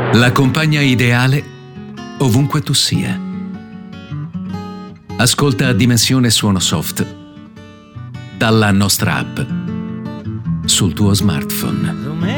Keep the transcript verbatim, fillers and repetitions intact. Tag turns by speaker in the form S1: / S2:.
S1: La compagna ideale ovunque tu sia. Ascolta Dimensione Suono Soft dalla nostra app sul tuo smartphone.